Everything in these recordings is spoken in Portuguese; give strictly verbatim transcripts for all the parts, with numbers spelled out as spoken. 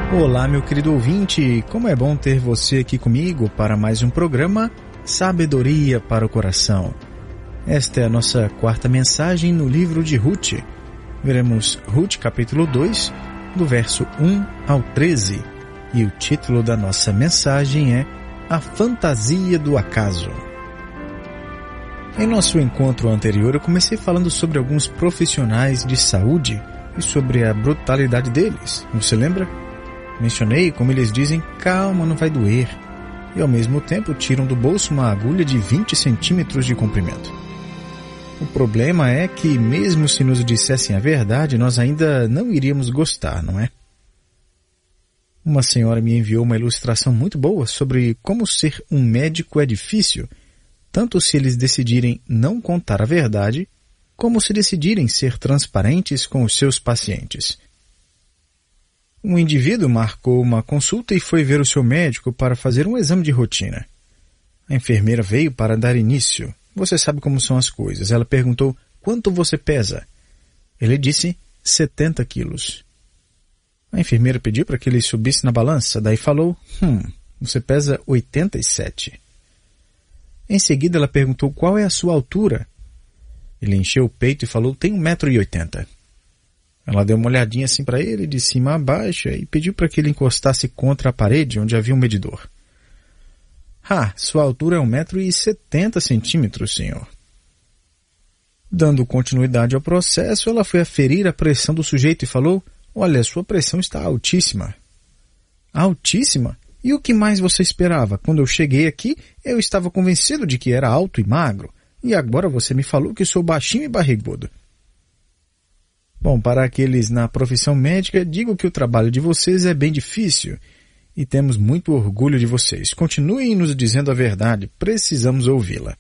Olá, meu querido ouvinte, como é bom ter você aqui comigo para mais um programa Sabedoria para o Coração. Esta é a nossa quarta mensagem no livro de Ruth. Veremos Ruth capítulo dois, do verso um ao treze, e o título da nossa mensagem é A Fantasia do Acaso. Em nosso encontro anterior, eu comecei falando sobre alguns profissionais de saúde e sobre a brutalidade deles, você lembra? Mencionei como eles dizem, calma, não vai doer, e ao mesmo tempo tiram do bolso uma agulha de vinte centímetros de comprimento. O problema é que, mesmo se nos dissessem a verdade, nós ainda não iríamos gostar, não é? Uma senhora me enviou uma ilustração muito boa sobre como ser um médico é difícil, tanto se eles decidirem não contar a verdade, como se decidirem ser transparentes com os seus pacientes. Um indivíduo marcou uma consulta e foi ver o seu médico para fazer um exame de rotina. A enfermeira veio para dar início. Você sabe como são as coisas. Ela perguntou, quanto você pesa? Ele disse, setenta quilos. A enfermeira pediu para que ele subisse na balança, daí falou, hum, você pesa oitenta e sete. Em seguida ela perguntou qual é a sua altura. Ele encheu o peito e falou, tem um metro e oitenta. Ela deu uma olhadinha assim para ele, de cima a baixo, e pediu para que ele encostasse contra a parede onde havia um medidor. Ah, sua altura é um metro e setenta centímetros, senhor. Dando continuidade ao processo, ela foi aferir a pressão do sujeito e falou, olha, sua pressão está altíssima. Altíssima? E o que mais você esperava? Quando eu cheguei aqui, eu estava convencido de que era alto e magro, e agora você me falou que sou baixinho e barrigudo. Bom, para aqueles na profissão médica, digo que o trabalho de vocês é bem difícil e temos muito orgulho de vocês. Continuem nos dizendo a verdade, precisamos ouvi-la.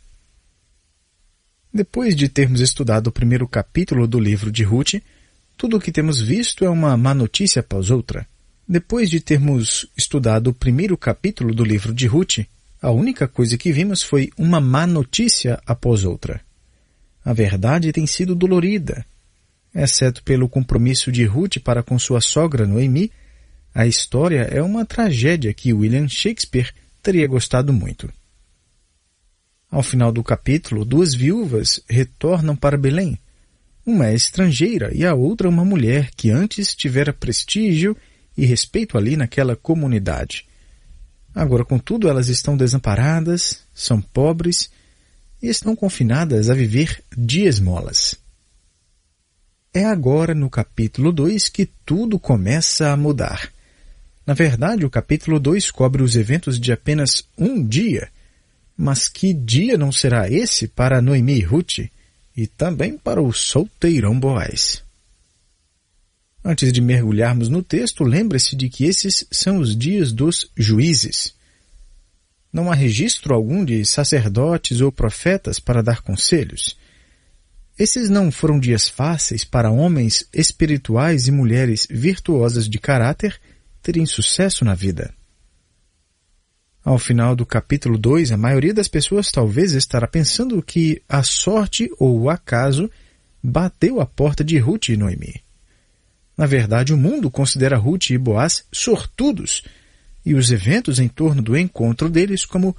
Depois de termos estudado o primeiro capítulo do livro de Ruth, tudo o que temos visto é uma má notícia após outra. Depois de termos estudado o primeiro capítulo do livro de Ruth, a única coisa que vimos foi uma má notícia após outra. A verdade tem sido dolorida. Exceto pelo compromisso de Ruth para com sua sogra Noemi, a história é uma tragédia que William Shakespeare teria gostado muito. Ao final do capítulo, duas viúvas retornam para Belém. Uma é estrangeira e a outra uma mulher que antes tivera prestígio e respeito ali naquela comunidade. Agora, contudo, elas estão desamparadas, são pobres e estão confinadas a viver de esmolas. É agora no capítulo dois que tudo começa a mudar. Na verdade, o capítulo dois cobre os eventos de apenas um dia. Mas que dia não será esse para Noemi e Ruth e também para o solteirão Boaz? Antes de mergulharmos no texto, lembre-se de que esses são os dias dos juízes. Não há registro algum de sacerdotes ou profetas para dar conselhos. Esses não foram dias fáceis para homens espirituais e mulheres virtuosas de caráter terem sucesso na vida. Ao final do capítulo dois, a maioria das pessoas talvez estará pensando que a sorte ou o acaso bateu a porta de Ruth e Noemi. Na verdade, o mundo considera Ruth e Boaz sortudos, e os eventos em torno do encontro deles como